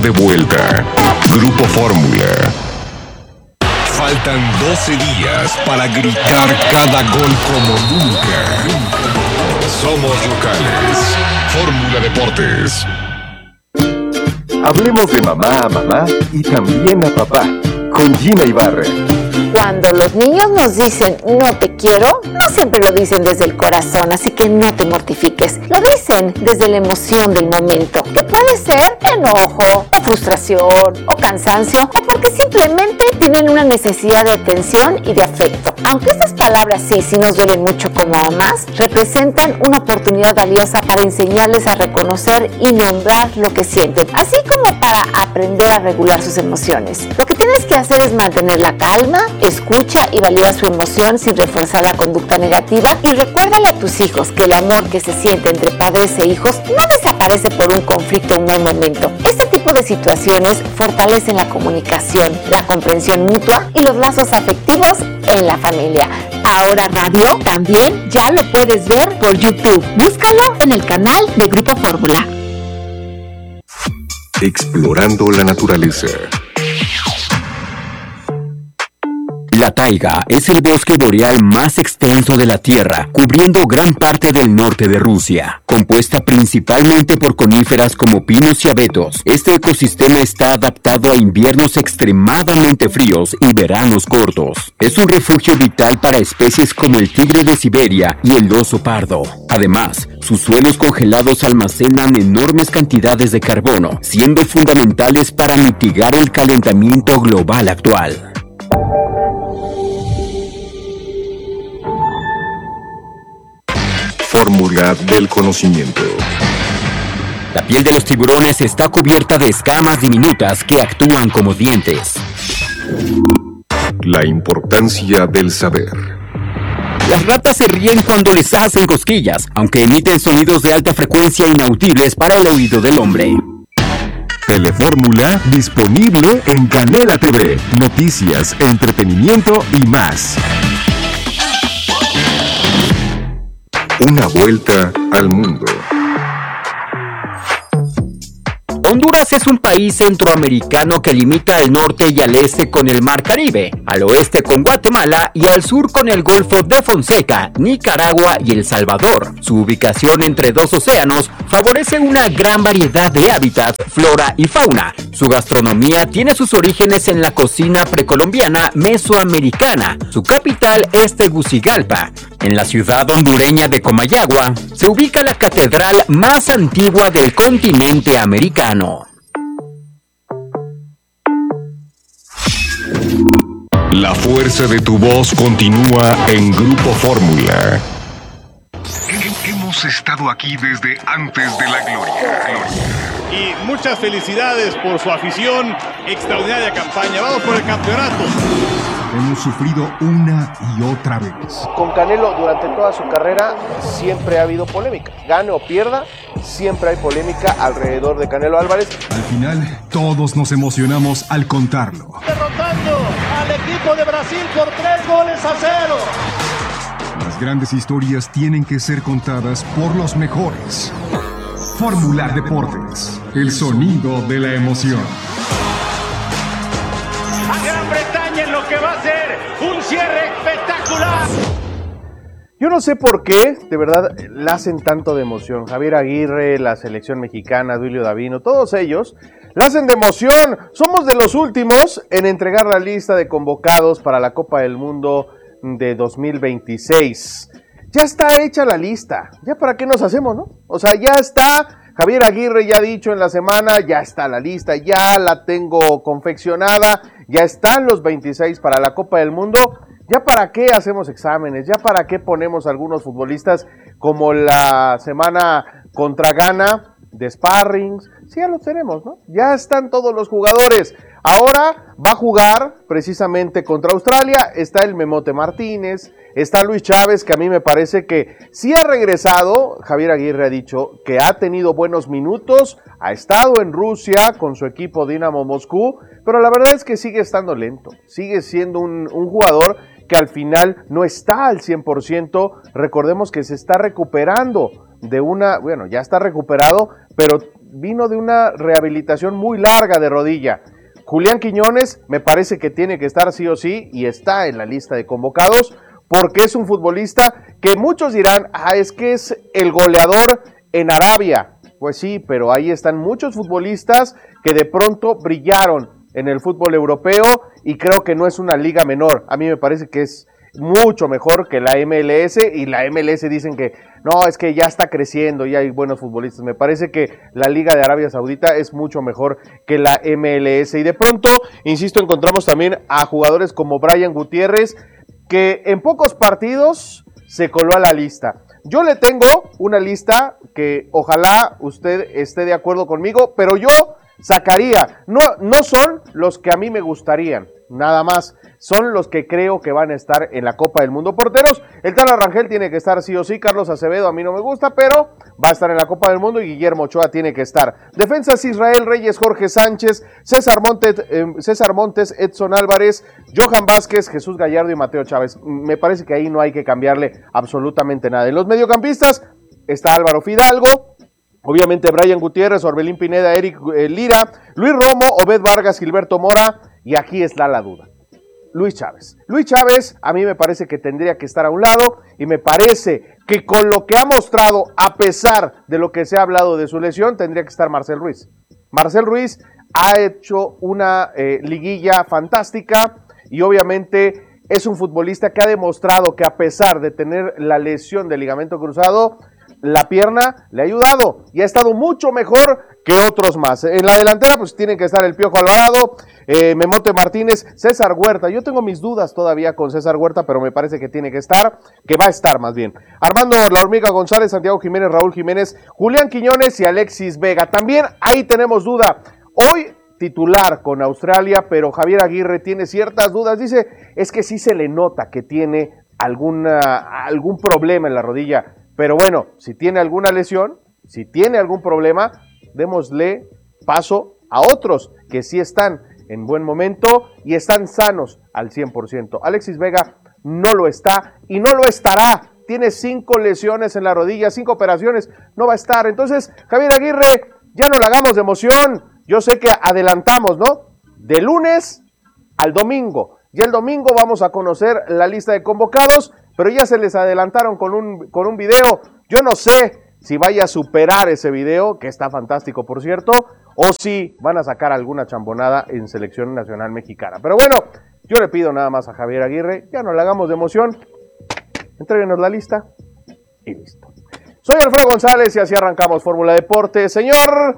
De vuelta, Grupo Fórmula. Faltan 12 días para gritar cada gol como nunca. Somos locales. Fórmula Deportes. Hablemos de mamá a mamá y también a papá, con Gina Ibarra. Cuando los niños nos dicen no te quiero, no siempre lo dicen desde el corazón, así que no te mortifiques. Lo dicen desde la emoción del momento, que puede ser enojo, o frustración, o cansancio, o porque simplemente tienen una necesidad de atención y de afecto. Aunque estas palabras sí nos duelen mucho como mamás, representan una oportunidad valiosa para enseñarles a reconocer y nombrar lo que sienten, así como para aprender a regular sus emociones. Lo que tienes que hacer es mantener la calma, escucha y valida su emoción sin reforzar la conducta negativa, y recuérdale a tus hijos que el amor que se siente entre padres e hijos no desaparece por un conflicto en un momento. Este tipo de situaciones fortalecen la comunicación, la comprensión mutua y los lazos afectivos en la familia. Ahora Radio también ya lo puedes ver por YouTube. Búscalo en el canal de Grupo Fórmula. Explorando la naturaleza. La taiga es el bosque boreal más extenso de la Tierra, cubriendo gran parte del norte de Rusia. Compuesta principalmente por coníferas como pinos y abetos, este ecosistema está adaptado a inviernos extremadamente fríos y veranos cortos. Es un refugio vital para especies como el tigre de Siberia y el oso pardo. Además, sus suelos congelados almacenan enormes cantidades de carbono, siendo fundamentales para mitigar el calentamiento global actual. Fórmula del conocimiento. La piel de los tiburones está cubierta de escamas diminutas que actúan como dientes. La importancia del saber. Las ratas se ríen cuando les hacen cosquillas, aunque emiten sonidos de alta frecuencia inaudibles para el oído del hombre. Telefórmula disponible en Canela TV. Noticias, entretenimiento y más. Una vuelta al mundo. Honduras es un país centroamericano que limita al norte y al este con el Mar Caribe, al oeste con Guatemala y al sur con el Golfo de Fonseca, Nicaragua y El Salvador. Su ubicación entre dos océanos favorece una gran variedad de hábitats, flora y fauna. Su gastronomía tiene sus orígenes en la cocina precolombiana mesoamericana. Su capital es Tegucigalpa. En la ciudad hondureña de Comayagua se ubica la catedral más antigua del continente americano. La fuerza de tu voz continúa en Grupo Fórmula. Hemos estado aquí desde antes de la gloria. Y muchas felicidades por su afición, extraordinaria campaña. Vamos por el campeonato. Hemos sufrido una y otra vez. Con Canelo durante toda su carrera siempre ha habido polémica. Gane o pierda, siempre hay polémica alrededor de Canelo Álvarez. Al final, todos nos emocionamos al contarlo. Derrotando al equipo de Brasil por 3-0. Las grandes historias tienen que ser contadas por los mejores. Fórmula Deportes, el sonido de la emoción. A Gran Bretaña en lo que va a ser un cierre espectacular. Yo no sé por qué, de verdad, la hacen tanto de emoción. Javier Aguirre, la selección mexicana, Duilio Davino, todos ellos la hacen de emoción. Somos de los últimos en entregar la lista de convocados para la Copa del Mundo de 2026. Ya está hecha la lista, ya para qué nos hacemos, ¿no? O sea, ya está, Javier Aguirre ya ha dicho en la semana, ya está la lista, ya la tengo confeccionada, ya están los 26 para la Copa del Mundo. ¿Ya para qué hacemos exámenes? ¿Ya para qué ponemos algunos futbolistas como la semana contra Ghana de sparrings? Sí, ya los tenemos, ¿no? Ya están todos los jugadores. Ahora va a jugar precisamente contra Australia. Está el Memote Martínez, está Luis Chávez, que a mí me parece que sí ha regresado. Javier Aguirre ha dicho que ha tenido buenos minutos, ha estado en Rusia con su equipo Dinamo Moscú, pero la verdad es que sigue estando lento. Sigue siendo un jugador que al final no está al 100%, recordemos que se está recuperando de ya está recuperado, pero vino de una rehabilitación muy larga de rodilla. Julián Quiñones me parece que tiene que estar sí o sí y está en la lista de convocados porque es un futbolista que muchos dirán, es que es el goleador en Arabia. Pues sí, pero ahí están muchos futbolistas que de pronto brillaron en el fútbol europeo y creo que no es una liga menor. A mí me parece que es mucho mejor que la MLS y la MLS dicen que no, es que ya está creciendo, ya hay buenos futbolistas. Me parece que la Liga de Arabia Saudita es mucho mejor que la MLS y de pronto, insisto, encontramos también a jugadores como Brian Gutiérrez que en pocos partidos se coló a la lista. Yo le tengo una lista que ojalá usted esté de acuerdo conmigo, pero yo sacaría, no son los que a mí me gustarían, nada más, son los que creo que van a estar en la Copa del Mundo. Porteros, el Tala Rangel tiene que estar sí o sí, Carlos Acevedo a mí no me gusta, pero va a estar en la Copa del Mundo y Guillermo Ochoa tiene que estar. Defensas, Israel Reyes, Jorge Sánchez, César Montes, Edson Álvarez, Johan Vázquez, Jesús Gallardo y Mateo Chávez. Me parece que ahí no hay que cambiarle absolutamente nada. En los mediocampistas está Álvaro Fidalgo, obviamente Brian Gutiérrez, Orbelín Pineda, Eric Lira, Luis Romo, Obed Vargas, Gilberto Mora, y aquí está la duda. Luis Chávez. Luis Chávez a mí me parece que tendría que estar a un lado y me parece que con lo que ha mostrado, a pesar de lo que se ha hablado de su lesión, tendría que estar Marcel Ruiz. Marcel Ruiz ha hecho una liguilla fantástica y obviamente es un futbolista que ha demostrado que a pesar de tener la lesión del ligamento cruzado, la pierna le ha ayudado y ha estado mucho mejor que otros más. En la delantera pues tienen que estar el Piojo Alvarado, Memote Martínez, César Huerta. Yo tengo mis dudas todavía con César Huerta, pero me parece que tiene que estar, que va a estar más bien. Armando La Hormiga González, Santiago Jiménez, Raúl Jiménez, Julián Quiñones y Alexis Vega. También ahí tenemos duda. Hoy titular con Australia, pero Javier Aguirre tiene ciertas dudas. Dice, es que sí se le nota que tiene algún problema en la rodilla. Pero bueno, si tiene alguna lesión, si tiene algún problema, démosle paso a otros que sí están en buen momento y están sanos al 100%. Alexis Vega no lo está y no lo estará. Tiene 5 lesiones en la rodilla, 5 operaciones, no va a estar. Entonces, Javier Aguirre, ya no le hagamos de emoción. Yo sé que adelantamos, ¿no? De lunes al domingo. Ya el domingo vamos a conocer la lista de convocados, pero ya se les adelantaron con un video. Yo no sé si vaya a superar ese video, que está fantástico por cierto, o si van a sacar alguna chambonada en Selección Nacional Mexicana. Pero bueno, yo le pido nada más a Javier Aguirre, ya no le hagamos de emoción, entréguenos la lista y listo. Soy Alfredo González y así arrancamos Fórmula Deportes. Señor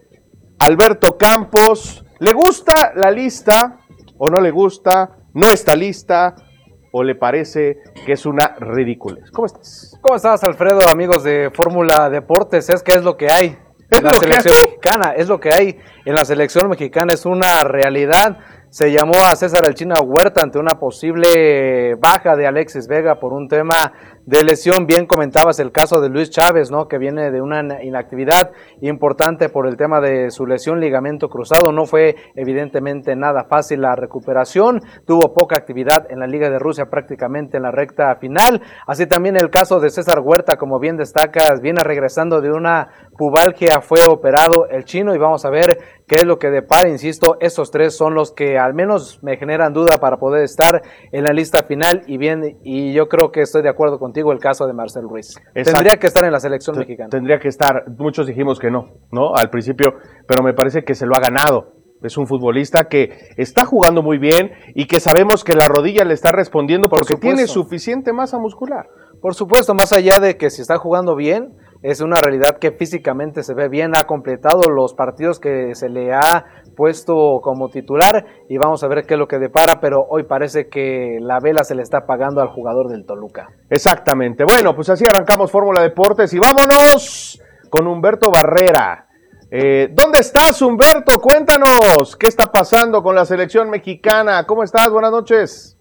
Alberto Campos, ¿le gusta la lista o no le gusta? ¿No está lista o le parece que es una ridiculez? ¿Cómo estás? ¿Cómo estás, Alfredo, amigos de Fórmula Deportes? Es que es lo que hay en la selección mexicana, es lo que hay en la selección mexicana, es una realidad. Se llamó a César El Chino Huerta ante una posible baja de Alexis Vega por un tema de lesión. Bien comentabas el caso de Luis Chávez, ¿no? Que viene de una inactividad importante por el tema de su lesión ligamento cruzado. No fue evidentemente nada fácil la recuperación. Tuvo poca actividad en la Liga de Rusia prácticamente en la recta final. Así también el caso de César Huerta, como bien destacas, viene regresando de una pubalgia, fue operado el chino y vamos a ver qué es lo que depara. Insisto, estos tres son los que al menos me generan duda para poder estar en la lista final y yo creo que estoy de acuerdo contigo el caso de Marcel Ruiz. Exacto. Tendría que estar en la selección mexicana. Tendría que estar, muchos dijimos que no al principio, pero me parece que se lo ha ganado. Es un futbolista que está jugando muy bien y que sabemos que la rodilla le está respondiendo porque tiene suficiente masa muscular. Por supuesto, más allá de que si está jugando bien, es una realidad que físicamente se ve bien, ha completado los partidos que se le ha puesto como titular y vamos a ver qué es lo que depara, pero hoy parece que la vela se le está apagando al jugador del Toluca. Exactamente. Bueno, pues así arrancamos Fórmula Deportes y vámonos con Humberto Barrera. ¿Dónde estás, Humberto? Cuéntanos, ¿qué está pasando con la selección mexicana? ¿Cómo estás? Buenas noches.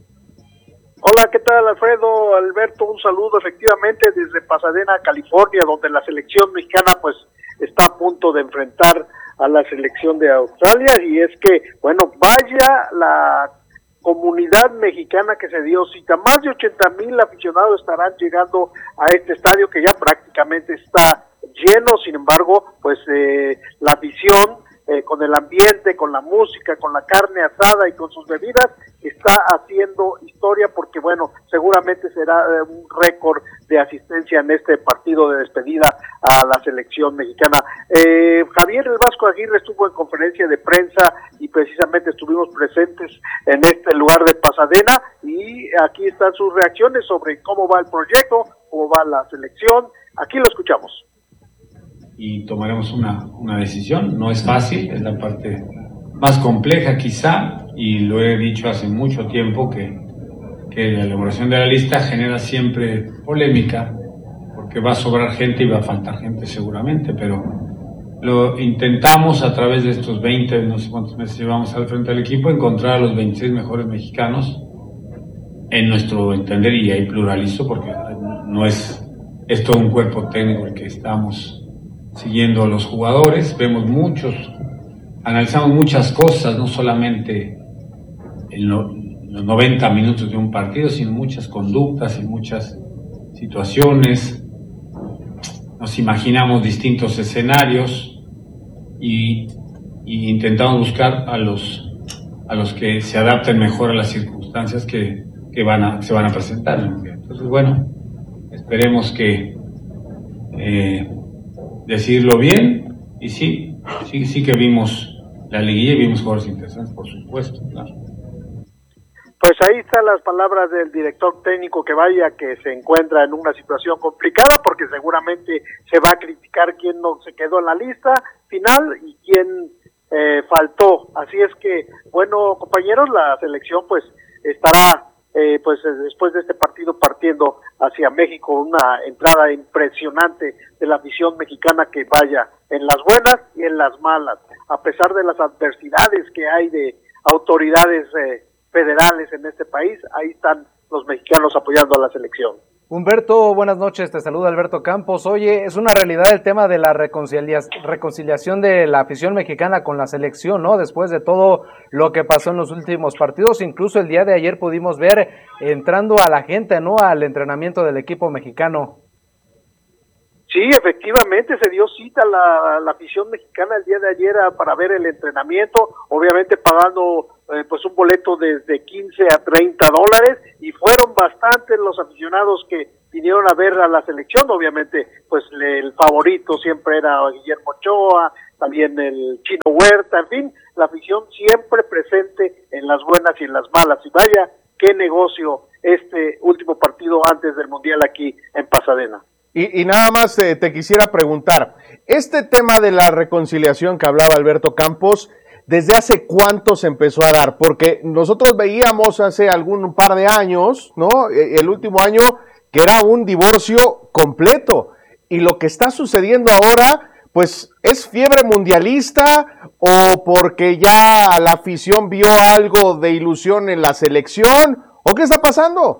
Hola, ¿qué tal, Alfredo? Alberto, un saludo efectivamente desde Pasadena, California, donde la selección mexicana pues está a punto de enfrentar a la selección de Australia y es que, bueno, vaya la comunidad mexicana que se dio cita. Más de 80,000 aficionados estarán llegando a este estadio que ya prácticamente está lleno. Sin embargo, pues la afición, con el ambiente, con la música, con la carne asada y con sus bebidas, está haciendo historia, porque bueno, seguramente será un récord de asistencia en este partido de despedida a la selección mexicana. Javier El Vasco Aguirre estuvo en conferencia de prensa y precisamente estuvimos presentes en este lugar de Pasadena, y aquí están sus reacciones sobre cómo va el proyecto, cómo va la selección. Aquí lo escuchamos. Y tomaremos una decisión. No es fácil, es la parte más compleja quizá, y lo he dicho hace mucho tiempo que la elaboración de la lista genera siempre polémica, porque va a sobrar gente y va a faltar gente seguramente, pero lo intentamos a través de estos 20, no sé cuántos meses llevamos al frente del equipo, encontrar a los 26 mejores mexicanos en nuestro entender, y ahí pluralizo porque no es todo un cuerpo técnico el que estamos siguiendo a los jugadores. Vemos analizamos muchas cosas, no solamente los 90 minutos de un partido, sino muchas conductas y muchas situaciones. Nos imaginamos distintos escenarios y intentamos buscar a los que se adapten mejor a las circunstancias que se van a presentar. Entonces, bueno, esperemos que decirlo bien, y sí que vimos la liguilla y vimos jugadores interesantes, por supuesto, claro. Pues ahí están las palabras del director técnico, que vaya que se encuentra en una situación complicada, porque seguramente se va a criticar quién no se quedó en la lista final y quién faltó. Así es que, bueno, compañeros, la selección pues estará pues después de este partido partiendo hacia México, una entrada impresionante de la afición mexicana, que vaya en las buenas y en las malas, a pesar de las adversidades que hay de autoridades federales en este país. Ahí están los mexicanos apoyando a la selección. Humberto, buenas noches, te saluda Alberto Campos. Oye, es una realidad el tema de la reconciliación de la afición mexicana con la selección, ¿no? Después de todo lo que pasó en los últimos partidos, incluso el día de ayer pudimos ver entrando a la gente, ¿no?, al entrenamiento del equipo mexicano. Sí, efectivamente, se dio cita la afición mexicana el día de ayer para ver el entrenamiento, obviamente pagando pues un boleto desde 15 a 30 dólares, y fueron bastantes los aficionados que vinieron a ver a la selección. Obviamente pues el favorito siempre era Guillermo Ochoa, también el Chino Huerta, en fin, la afición siempre presente en las buenas y en las malas. Y vaya, qué negocio este último partido antes del Mundial aquí en Pasadena. Y nada más te quisiera preguntar, este tema de la reconciliación que hablaba Alberto Campos, ¿desde hace cuánto se empezó a dar? Porque nosotros veíamos hace un par de años, ¿no?, el último año, que era un divorcio completo. Y lo que está sucediendo ahora, pues, ¿es fiebre mundialista o porque ya la afición vio algo de ilusión en la selección? ¿O qué está pasando?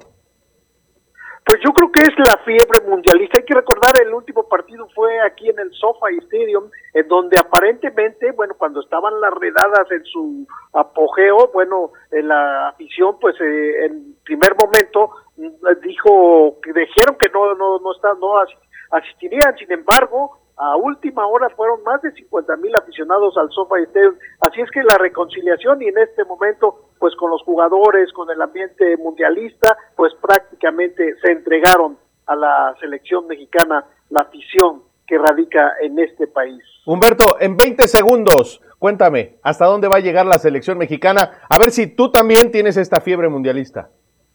Pues yo creo que es la fiebre mundialista. Hay que recordar, el último partido fue aquí en el SoFi Stadium, en donde aparentemente, bueno, cuando estaban las redadas en su apogeo, bueno, la afición, pues en primer momento dijeron que no asistirían. Sin embargo, a última hora fueron más de 50,000 aficionados al SoFi Stadium. Así es que la reconciliación, y en este momento pues con los jugadores, con el ambiente mundialista, pues prácticamente se entregaron a la selección mexicana, la afición que radica en este país. Humberto, en 20 segundos, cuéntame, ¿hasta dónde va a llegar la selección mexicana? A ver si tú también tienes esta fiebre mundialista.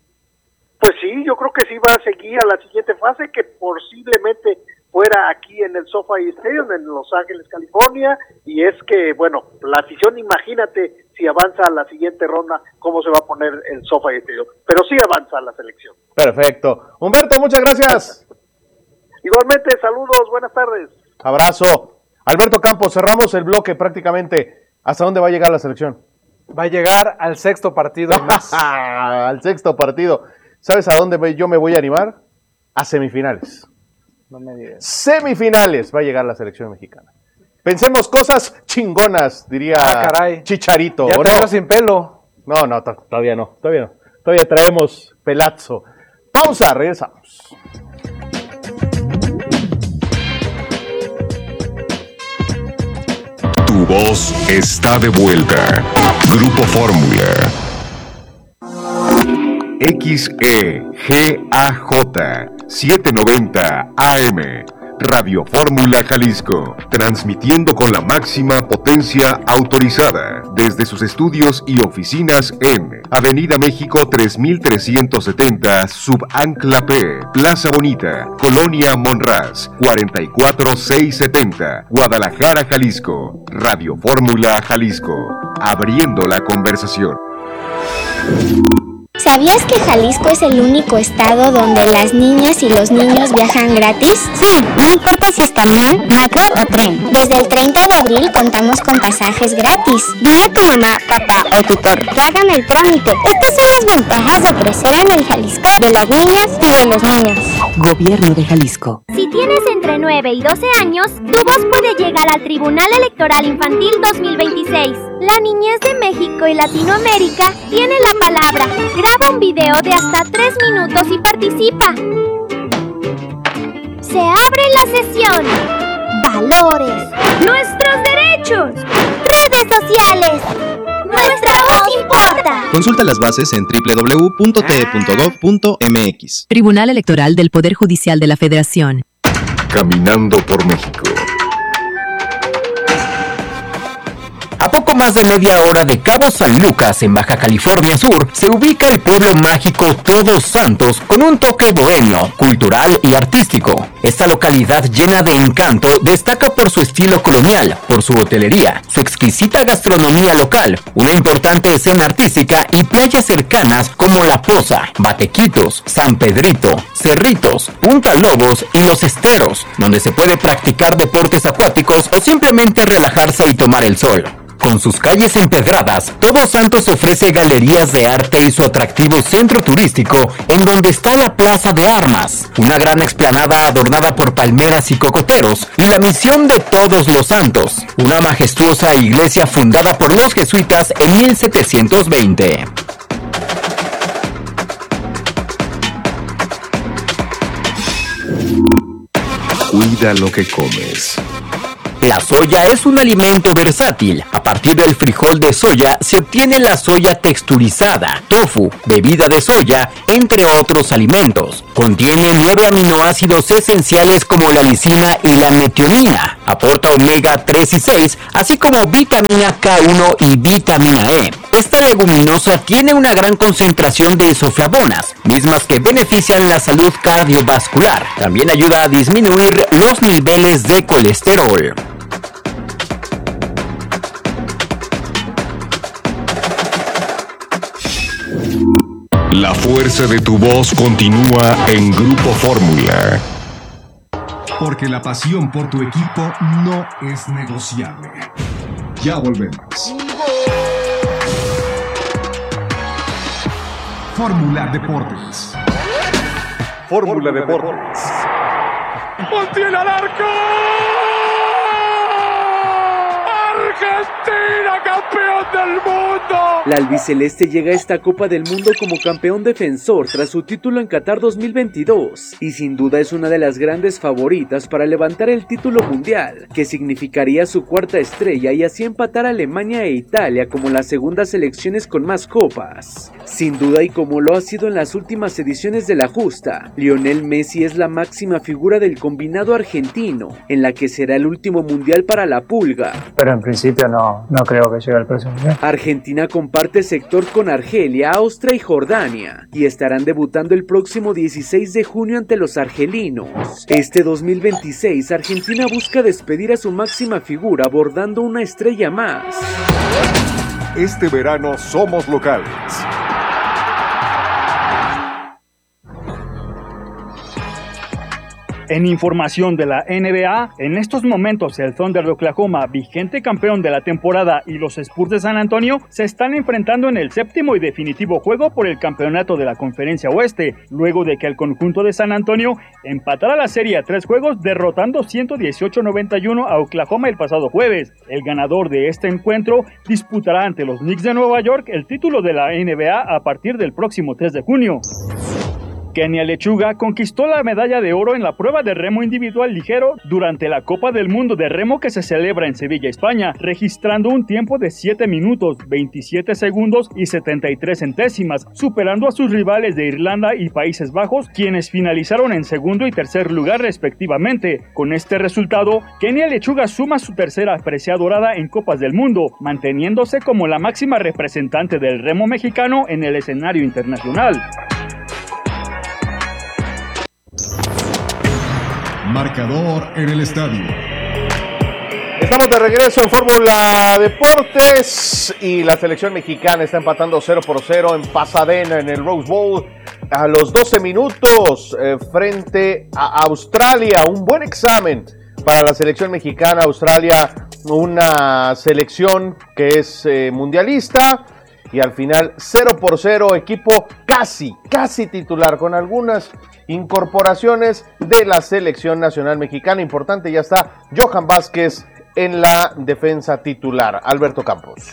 Pues sí, yo creo que sí va a seguir a la siguiente fase, que posiblemente fuera aquí en el SoFi Stadium, en Los Ángeles, California, y es que, bueno, la afición, imagínate si avanza a la siguiente ronda, cómo se va a poner el SoFi Stadium, pero sí avanza la selección. Perfecto. Humberto, muchas gracias. Igualmente, saludos, buenas tardes. Abrazo. Alberto Campos, cerramos el bloque prácticamente. ¿Hasta dónde va a llegar la selección? Va a llegar al sexto partido y más. Al sexto partido. ¿Sabes a dónde yo me voy a animar? A semifinales. No me digas. Semifinales va a llegar la selección mexicana. Pensemos cosas chingonas, diría Chicharito. Ya te veo sin pelo. No, todavía no. Todavía traemos pelazo. Pausa, regresamos. voz está de vuelta. Grupo Fórmula. XEGAJ 790 AM Radio Fórmula Jalisco, transmitiendo con la máxima potencia autorizada desde sus estudios y oficinas en Avenida México 3370, Subancla P, Plaza Bonita, Colonia Monraz, 44670, Guadalajara, Jalisco. Radio Fórmula Jalisco, abriendo la conversación. ¿Sabías que Jalisco es el único estado donde las niñas y los niños viajan gratis? Sí, no importa si es camión, macro o tren. Desde el 30 de abril contamos con pasajes gratis. Dile a tu mamá, papá o tutor que hagan el trámite. Estas son las ventajas de crecer en el Jalisco de las niñas y de los niños. Gobierno de Jalisco. Si tienes entre 9 y 12 años, tu voz puede llegar al Tribunal Electoral Infantil 2026. La niñez de México y Latinoamérica tiene la palabra. Graba un video de hasta 3 minutos y participa. Se abre la sesión. Valores. Nuestros derechos. Redes sociales. Nuestra voz importa. Consulta las bases en www.te.gov.mx. Tribunal Electoral del Poder Judicial de la Federación. Caminando por México. A poco más de media hora de Cabo San Lucas, en Baja California Sur, se ubica el pueblo mágico Todos Santos con un toque bohemio, cultural y artístico. Esta localidad llena de encanto destaca por su estilo colonial, por su hotelería, su exquisita gastronomía local, una importante escena artística y playas cercanas como La Poza, Batequitos, San Pedrito, Cerritos, Punta Lobos y Los Esteros, donde se puede practicar deportes acuáticos o simplemente relajarse y tomar el sol. Con sus calles empedradas, Todos Santos ofrece galerías de arte y su atractivo centro turístico, en donde está la Plaza de Armas, una gran explanada adornada por palmeras y cocoteros, y la Misión de Todos los Santos, una majestuosa iglesia fundada por los jesuitas en 1720. Cuida lo que comes. La soya es un alimento versátil. A partir del frijol de soya se obtiene la soya texturizada, tofu, bebida de soya, entre otros alimentos. Contiene 9 aminoácidos esenciales como la lisina y la metionina. Aporta omega 3 y 6, así como vitamina K1 y vitamina E. Esta leguminosa tiene una gran concentración de isoflavonas, mismas que benefician la salud cardiovascular. También ayuda a disminuir los niveles de colesterol. La fuerza de tu voz continúa en Grupo Fórmula. Porque la pasión por tu equipo no es negociable. Ya volvemos. Fórmula Deportes. Fórmula Deportes. ¡Montiel al arco! ¡Argentina, campeón del mundo! La albiceleste llega a esta Copa del Mundo como campeón defensor tras su título en Qatar 2022 y sin duda es una de las grandes favoritas para levantar el título mundial, que significaría su cuarta estrella y así empatar a Alemania e Italia como las segundas selecciones con más copas. Sin duda, y como lo ha sido en las últimas ediciones de la justa, Lionel Messi es la máxima figura del combinado argentino, en la que será el último mundial para la Pulga. Pero en principio no creo que llegue al próximo mundial. Argentina comparte sector con Argelia, Austria y Jordania, y estarán debutando el próximo 16 de junio ante los argelinos. Este 2026, Argentina busca despedir a su máxima figura abordando una estrella más. Este verano somos locales. En información de la NBA, en estos momentos el Thunder de Oklahoma, vigente campeón de la temporada, y los Spurs de San Antonio se están enfrentando en el séptimo y definitivo juego por el campeonato de la Conferencia Oeste, luego de que el conjunto de San Antonio empatara la serie a 3 juegos derrotando 118-91 a Oklahoma el pasado jueves. El ganador de este encuentro disputará ante los Knicks de Nueva York el título de la NBA a partir del próximo 3 de junio. Kenia Lechuga conquistó la medalla de oro en la prueba de remo individual ligero durante la Copa del Mundo de Remo que se celebra en Sevilla, España, registrando un tiempo de 7 minutos, 27 segundos y 73 centésimas, superando a sus rivales de Irlanda y Países Bajos, quienes finalizaron en segundo y tercer lugar respectivamente. Con este resultado, Kenia Lechuga suma su tercera presea dorada en Copas del Mundo, manteniéndose como la máxima representante del remo mexicano en el escenario internacional. Marcador en el estadio. Estamos de regreso en Fórmula Deportes y la selección mexicana está empatando 0-0 en Pasadena en el Rose Bowl a los 12 minutos frente a Australia. Un buen examen para la selección mexicana. Australia, una selección que es mundialista y al final 0-0, equipo casi titular con algunas incorporaciones de la selección nacional mexicana. Importante, ya está Johan Vázquez en la defensa titular. Alberto Campos.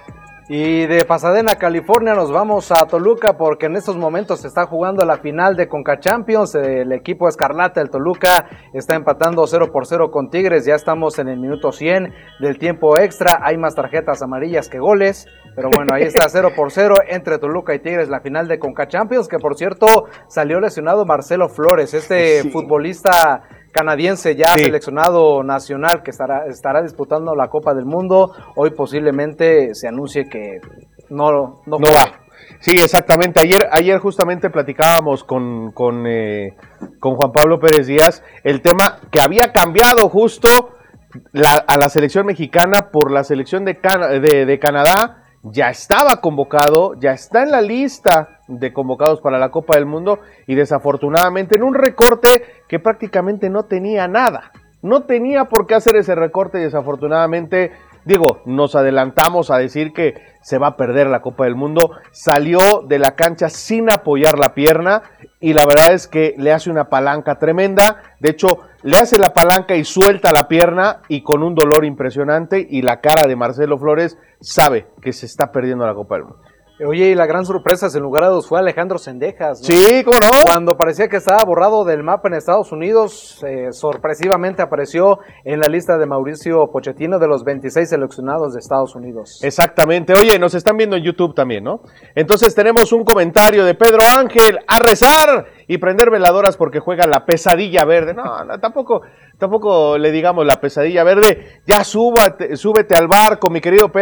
Y de Pasadena, California, nos vamos a Toluca porque en estos momentos se está jugando la final de Conca Champions. El equipo escarlata, el Toluca, está empatando 0-0 con Tigres. Ya estamos en el minuto 100 del tiempo extra. Hay más tarjetas amarillas que goles. Pero bueno, ahí está 0-0 entre Toluca y Tigres, la final de Conca Champions, que por cierto salió lesionado Marcelo Flores, futbolista canadiense ya seleccionado nacional que estará disputando la Copa del Mundo. Hoy posiblemente se anuncie que no va. Sí, exactamente. Ayer justamente platicábamos con Juan Pablo Pérez Díaz el tema que había cambiado justo a la selección mexicana por la selección de Canadá. Ya estaba convocado, ya está en la lista de convocados para la Copa del Mundo y desafortunadamente en un recorte que prácticamente no tenía nada. No tenía por qué hacer ese recorte y desafortunadamente, nos adelantamos a decir que se va a perder la Copa del Mundo. Salió de la cancha sin apoyar la pierna y la verdad es que le hace una palanca tremenda. De hecho, le hace la palanca y suelta la pierna y con un dolor impresionante y la cara de Marcelo Flores sabe que se está perdiendo la Copa del Mundo. Oye, y la gran sorpresa sin lugar a dudas fue Alejandro Zendejas, ¿no? Sí, ¿cómo no? Cuando parecía que estaba borrado del mapa en Estados Unidos, sorpresivamente apareció en la lista de Mauricio Pochettino de los 26 seleccionados de Estados Unidos. Exactamente. Oye, nos están viendo en YouTube también, ¿no? Entonces tenemos un comentario de Pedro Ángel: a rezar y prender veladoras porque juega la Pesadilla Verde. No, tampoco le digamos la Pesadilla Verde. Ya súbete al barco, mi querido Pedro.